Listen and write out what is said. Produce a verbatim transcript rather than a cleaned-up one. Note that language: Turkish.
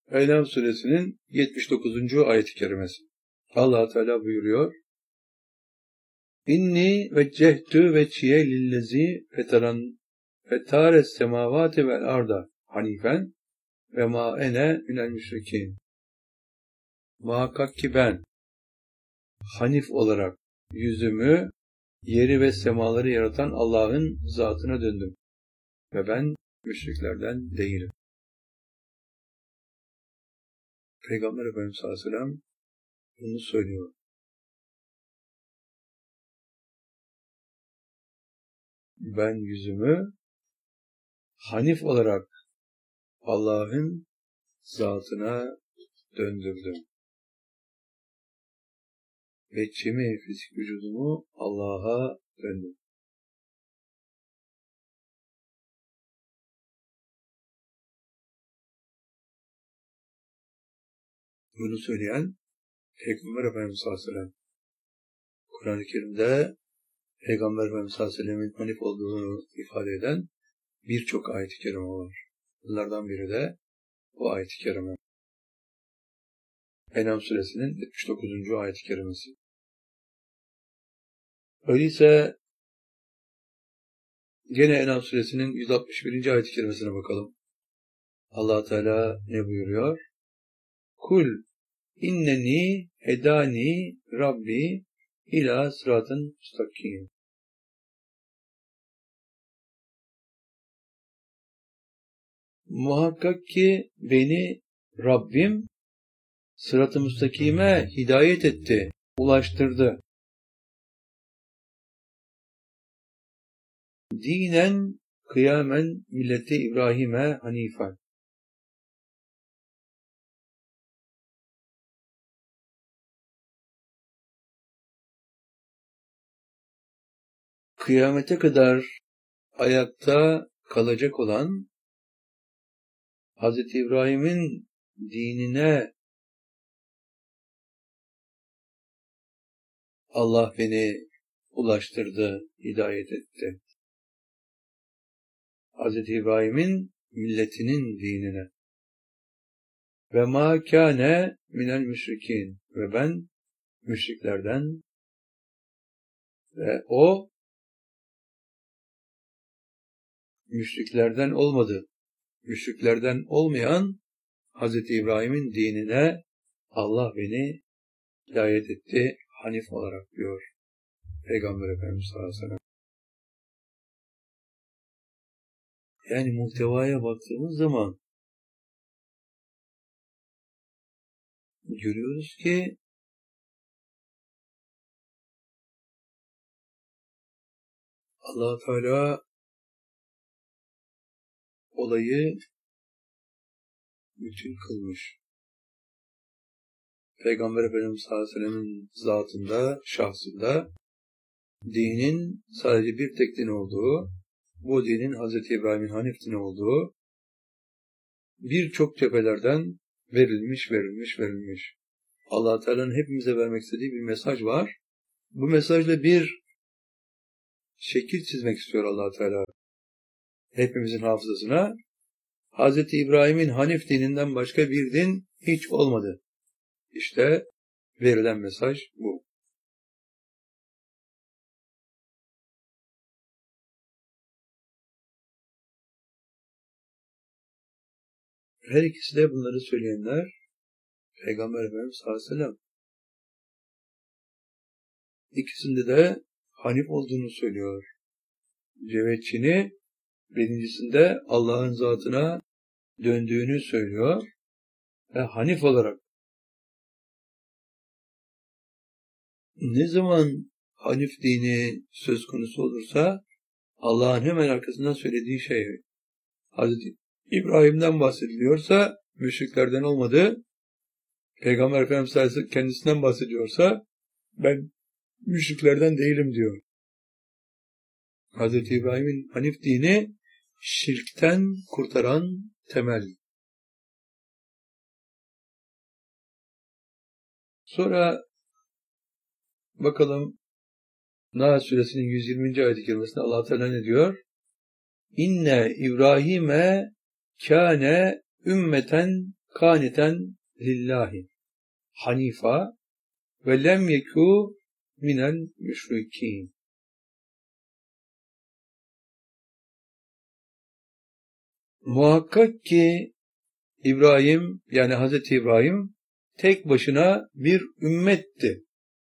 En'am suresinin yetmiş dokuzuncu ayet-i kerimesi. Allah Teala buyuruyor: İnni veccehtu veciye lillezi fetaran fetares semavati vel arda hanifen ve ma ene minel müşrikin. Muhakkak ki ben hanif olarak yüzümü yeri ve semaları yaratan Allah'ın zatına döndüm ve ben müşriklerden değilim. Peygamber Efendimiz sallallahu aleyhi ve sellem bunu söylüyor. Ben yüzümü hanif olarak Allah'ın zatına döndürdüm. Ve cemi fizik vücudumu Allah'a döndüm. Bunu söyleyen Peygamber Efendimiz sallallahu aleyhi ve sellem. Kur'an-ı Kerim'de Peygamber Efendimiz sallallahu aleyhi ve sellem'in hanif olduğunu ifade eden birçok ayet-i kerime var. Bunlardan biri de bu ayet-i kerime. En'am suresinin yetmiş dokuzuncu ayet-i kerimesi. Öyleyse gene En'am suresinin yüz altmış birinci ayet-i kerimesine bakalım. Allah Teala ne buyuruyor? Kul inneni hedani Rabbi ila sıratın müstakim. Muhakkak ki beni Rabbim sırat-ı müstakime hidayet etti, ulaştırdı. Dinen kıyamen milleti İbrahim'e hanifen. Kıyamete kadar ayakta kalacak olan Hazreti İbrahim'in dinine Allah beni ulaştırdı, hidayet etti. Hazreti İbrahim'in milletinin dinine. Ve ma kâne minel müşrikin. Ve ben müşriklerden ve o müşriklerden olmadı. Müşriklerden olmayan Hazreti İbrahim'in dinine Allah beni hidayet etti, hanif olarak diyor Peygamber Efendimiz sallallahu aleyhi ve sellem. Yani muhtevaya baktığımız zaman görüyoruz ki Allah Teala olayı bütün kılmış. Peygamber Efendimiz sallallahu aleyhi ve sellem'in zatında, şahsında dinin sadece bir tek din olduğu, bu dinin Hazreti İbrahim'in hanif dini olduğu birçok cephelerden verilmiş, verilmiş, verilmiş. Allah Teala'nın hepimize vermek istediği bir mesaj var. Bu mesajla bir şekil çizmek istiyor Allah Teala. Hepimizin hafızasına Hazreti İbrahim'in hanif dininden başka bir din hiç olmadı. İşte verilen mesaj bu. Her ikisi de bunları söyleyenler Peygamber Efendimiz sallallahu aleyhi ve sellem. İkisinde de hanif olduğunu söylüyor. Cevetçini birincisinde Allah'ın zatına döndüğünü söylüyor ve hanif olarak. Ne zaman hanif dini söz konusu olursa Allah'ın hemen arkasından söylediği şey Hazreti İbrahim'den bahsediliyorsa müşriklerden olmadı. Peygamber Efendimiz kendisinden bahsediyorsa ben müşriklerden değilim diyor. Hazreti İbrahim'in hanif dini şirkten kurtaran temel. Sonra bakalım Nahl suresinin yüz yirminci ayet-i kerimesinde Allah Teala ne diyor? İnne İbrahim'e kâne ümmeten Kaniten lillahi hanifa ve lem yeku minel müşrikin. Muhakkak ki İbrahim, yani Hazreti İbrahim tek başına bir ümmetti.